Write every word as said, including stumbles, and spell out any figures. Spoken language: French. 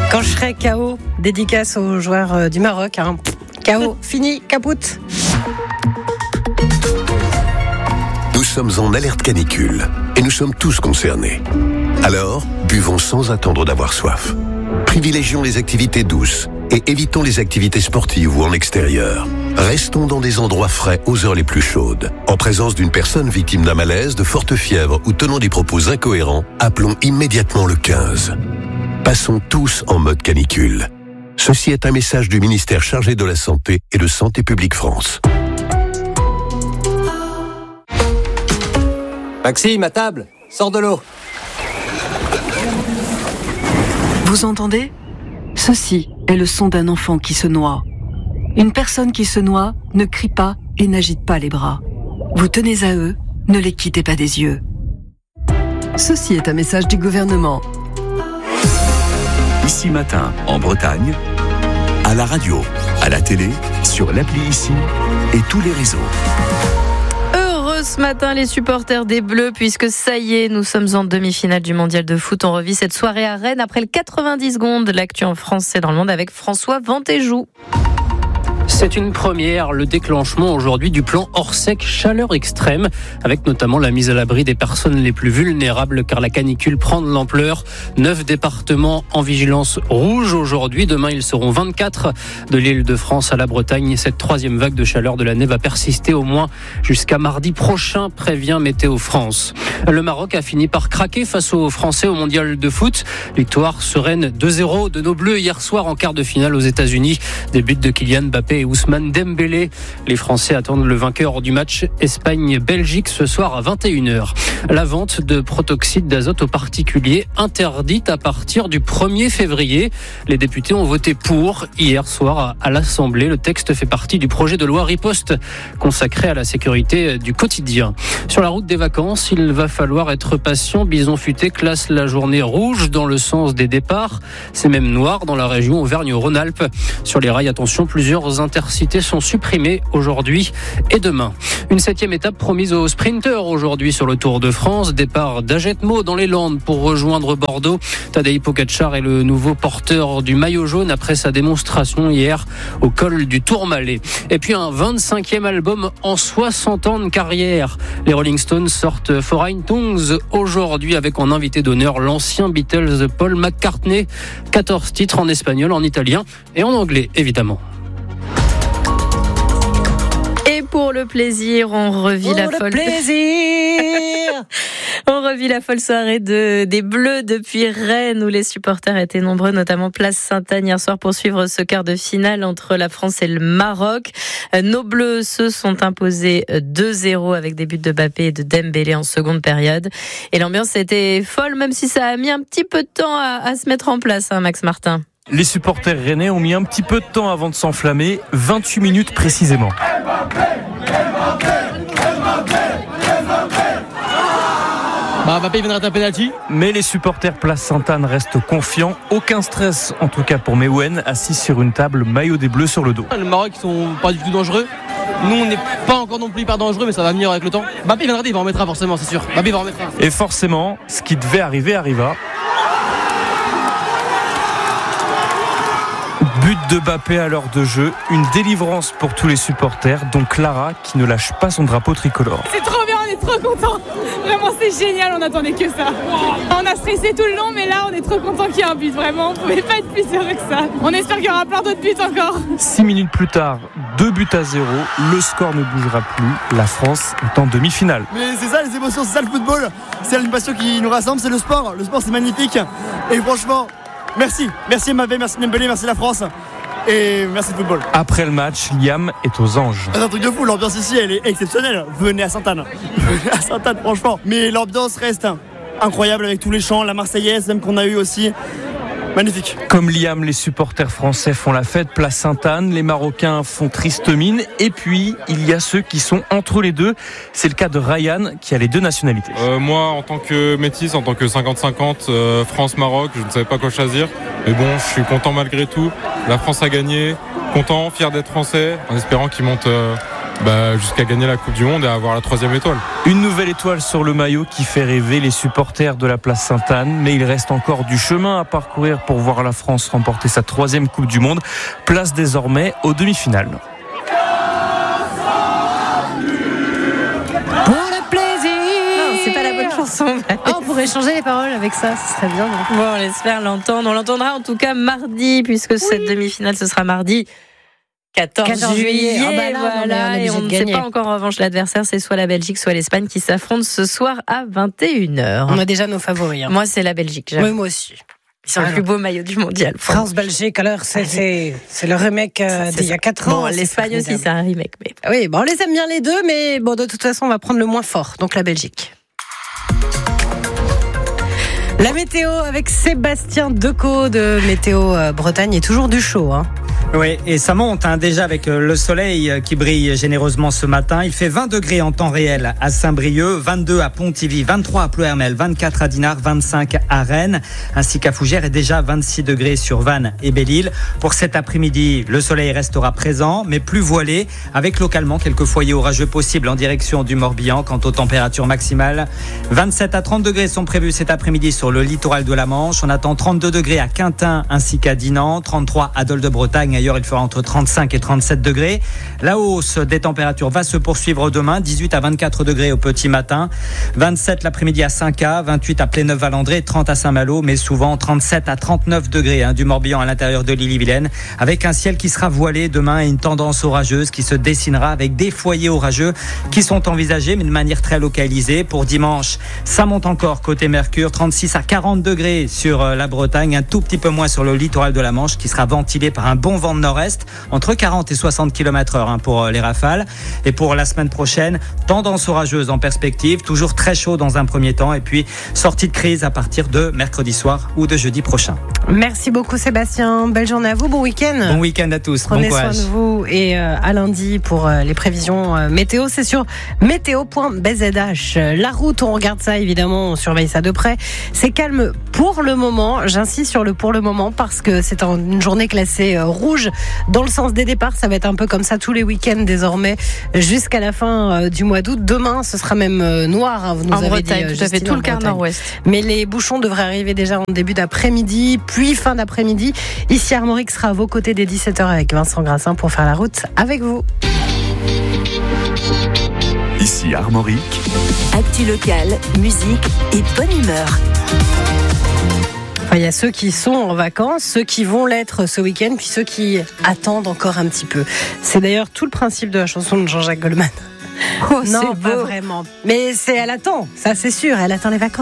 Quand je serai K O, dédicace aux joueurs du Maroc. Hein. K O, fini, capote. Nous sommes en alerte canicule et nous sommes tous concernés. Alors, buvons sans attendre d'avoir soif. Privilégions les activités douces et évitons les activités sportives ou en extérieur. Restons dans des endroits frais aux heures les plus chaudes. En présence d'une personne victime d'un malaise, de forte fièvre ou tenant des propos incohérents, appelons immédiatement le quinze. Passons tous en mode canicule. Ceci est un message du ministère chargé de la Santé et de Santé publique France. Maxime, à table, sors de l'eau. Vous entendez ? Ceci est le son d'un enfant qui se noie. Une personne qui se noie ne crie pas et n'agite pas les bras. Vous tenez à eux, ne les quittez pas des yeux. Ceci est un message du gouvernement. Ici Matin, en Bretagne, à la radio, à la télé, sur l'appli Ici et tous les réseaux. Ce matin, les supporters des Bleus, puisque ça y est, nous sommes en demi-finale du mondial de foot. On revit cette soirée à Rennes après le quatre-vingt-dix secondes. L'actu en France et dans le monde avec François Ventéjou. C'est une première, le déclenchement aujourd'hui du plan Orsec chaleur extrême, avec notamment la mise à l'abri des personnes les plus vulnérables, car la canicule prend de l'ampleur. Neuf départements en vigilance rouge aujourd'hui. Demain, ils seront vingt-quatre de l'île de France à la Bretagne. Cette troisième vague de chaleur de l'année va persister au moins jusqu'à mardi prochain, prévient Météo France. Le Maroc a fini par craquer face aux Français au mondial de foot. Victoire sereine deux zéro de nos Bleus hier soir en quart de finale aux États-Unis. Des buts de Kylian Mbappé et Ousmane Dembélé. Les Français attendent le vainqueur du match Espagne-Belgique ce soir à vingt et une heures. La vente de protoxyde d'azote aux particuliers interdite à partir du premier février. Les députés ont voté pour hier soir à l'Assemblée. Le texte fait partie du projet de loi Riposte consacré à la sécurité du quotidien. Sur la route des vacances, il va falloir être patient. Bison Futé classe la journée rouge dans le sens des départs. C'est même noir dans la région Auvergne-Rhône-Alpes. Sur les rails, attention, plusieurs intercités sont supprimées aujourd'hui et demain. Une septième étape promise aux sprinteurs aujourd'hui sur le Tour de France. Départ d'Ajetmo dans les Landes pour rejoindre Bordeaux. Tadej Pogačar est le nouveau porteur du maillot jaune après sa démonstration hier au col du Tourmalet. Et puis un vingt-cinquième album en soixante ans de carrière. Les Rolling Stones sortent Foreign Tongues aujourd'hui avec en invité d'honneur l'ancien Beatles Paul McCartney. quatorze titres en espagnol, en italien et en anglais évidemment. Pour le plaisir, on revit Pour la le folle. plaisir On revit la folle soirée de, des Bleus depuis Rennes où les supporters étaient nombreux, notamment place Sainte-Anne hier soir pour suivre ce quart de finale entre la France et le Maroc. Nos Bleus se sont imposés deux zéro avec des buts de Mbappé et de Dembélé en seconde période. Et l'ambiance était folle, même si ça a mis un petit peu de temps à, à se mettre en place, hein, Max Martin. Les supporters rennais ont mis un petit peu de temps avant de s'enflammer, vingt-huit minutes précisément. Bah, Mbappé viendra d'un penalty. Mais les supporters place Sainte-Anne restent confiants. Aucun stress, en tout cas pour Meouen, assis sur une table, maillot des Bleus sur le dos. Le Maroc, ils sont pas du tout dangereux. Nous, on n'est pas encore non plus hyper dangereux, mais ça va venir avec le temps. Mbappé viendra, il va en mettre un forcément, c'est sûr. Mbappé va en mettre un. Et forcément, ce qui devait arriver arriva. But de Mbappé à l'heure de jeu, une délivrance pour tous les supporters, dont Clara qui ne lâche pas son drapeau tricolore. C'est trop bien, on est trop contents. Vraiment, c'est génial, on n'attendait que ça. On a stressé tout le long, mais là, on est trop contents qu'il y ait un but. Vraiment, on ne pouvait pas être plus heureux que ça. On espère qu'il y aura plein d'autres buts encore. Six minutes plus tard, deux buts à zéro. Le score ne bougera plus. La France est en demi-finale. Mais c'est ça les émotions, c'est ça le football. C'est une passion qui nous rassemble, c'est le sport. Le sport, c'est magnifique. Et franchement, merci. Merci Mbappé, merci Dembélé, merci la France. Et merci le football. Après le match, Liam est aux anges. C'est un truc de fou, l'ambiance ici elle est exceptionnelle. Venez à Sainte-Anne. Venez à Sainte-Anne, franchement. Mais l'ambiance reste incroyable avec tous les chants, la Marseillaise même qu'on a eu aussi. Magnifique. Comme Liam, les supporters français font la fête, place Sainte-Anne, les Marocains font triste mine, et puis il y a ceux qui sont entre les deux. C'est le cas de Ryan qui a les deux nationalités. Euh, moi, en tant que métis, en tant que cinquante cinquante, euh, France-Maroc, je ne savais pas quoi choisir. Mais bon, je suis content malgré tout. La France a gagné, content, fier d'être français, en espérant qu'ils montent euh, bah, jusqu'à gagner la Coupe du Monde et avoir la troisième étoile. Une nouvelle étoile sur le maillot qui fait rêver les supporters de la place Sainte-Anne, mais il reste encore du chemin à parcourir pour voir la France remporter sa troisième Coupe du Monde. Place désormais aux demi-finales. Oh, on pourrait changer les paroles avec ça, ce serait bien. Non bon, on espère l'entendre. On l'entendra en tout cas mardi, puisque oui. cette demi-finale, ce sera mardi quatorze juillet. Oh bah là, voilà, non, et on ne sait pas encore en revanche l'adversaire, c'est soit la Belgique, soit l'Espagne qui s'affrontent ce soir à vingt et une heures. On a déjà nos favoris. Hein. Moi, c'est la Belgique. Oui, moi aussi. C'est le plus beau maillot du mondial. France-Belgique, alors c'est, c'est, c'est le remake euh, d'il y a quatre ans. Bon, l'Espagne aussi, c'est un remake. Mais... Oui, bon, on les aime bien les deux, mais bon, de toute façon, on va prendre le moins fort, donc la Belgique. La météo avec Sébastien Decaux de Météo Bretagne, et toujours du chaud. Hein. Oui, et ça monte hein, déjà avec le soleil qui brille généreusement ce matin. Il fait vingt degrés en temps réel à Saint-Brieuc, vingt-deux à Pontivy, vingt-trois à Ploërmel, vingt-quatre à Dinard, vingt-cinq à Rennes, ainsi qu'à Fougères, et déjà vingt-six degrés sur Vannes et Belle-Île. Pour cet après-midi, le soleil restera présent, mais plus voilé, avec localement quelques foyers orageux possibles en direction du Morbihan. Quant aux températures maximales, vingt-sept à trente degrés sont prévus cet après-midi sur le littoral de la Manche. On attend trente-deux degrés à Quintin ainsi qu'à Dinan, trente-trois à Dol de Bretagne. Ailleurs, il fera entre trente-cinq et trente-sept degrés. La hausse des températures va se poursuivre demain. dix-huit à vingt-quatre degrés au petit matin. vingt-sept l'après-midi à Saint-Cas, vingt-huit à Pléneuf-Valandré, trente à Saint-Malo, mais souvent trente-sept à trente-neuf degrés hein, du Morbihan à l'intérieur de l'Ille-et-Vilaine. Avec un ciel qui sera voilé demain et une tendance orageuse qui se dessinera avec des foyers orageux qui sont envisagés, mais de manière très localisée. Pour dimanche, ça monte encore côté Mercure, trente-six à quarante degrés sur la Bretagne, un tout petit peu moins sur le littoral de la Manche qui sera ventilé par un bon vent de nord-est, entre quarante et soixante kilomètres heure hein, pour les rafales. Et pour la semaine prochaine, tendance orageuse en perspective, toujours très chaud dans un premier temps, et puis sortie de crise à partir de mercredi soir ou de jeudi prochain. Merci beaucoup Sébastien, belle journée à vous, bon week-end. Bon week-end à tous, prenez bon courage. soin de vous, et euh, à lundi pour euh, les prévisions euh, météo, c'est sur météo point b z h. La route, on regarde ça évidemment, on surveille ça de près. C'est calme pour le moment, j'insiste sur le pour le moment parce que c'est une journée classée euh, rouge dans le sens des départs. Ça va être un peu comme ça tous les week-ends désormais jusqu'à la fin euh, du mois d'août. Demain, ce sera même euh, noir, hein, vous nous en avez Bretagne, dit. Tout à fait, tout le quart nord-ouest. Mais les bouchons devraient arriver déjà en début d'après-midi, puis fin d'après-midi. Ici, Armorique sera à vos côtés dès dix-sept heures avec Vincent Grassin pour faire la route avec vous. Ici Armorique. Actu locale, musique et bonne humeur. Enfin, il y a ceux qui sont en vacances, ceux qui vont l'être ce week-end, puis ceux qui attendent encore un petit peu. C'est d'ailleurs tout le principe de la chanson de Jean-Jacques Goldman. Oh, non, c'est pas beau. vraiment. Mais c'est, elle attend, ça c'est sûr, elle attend les vacances.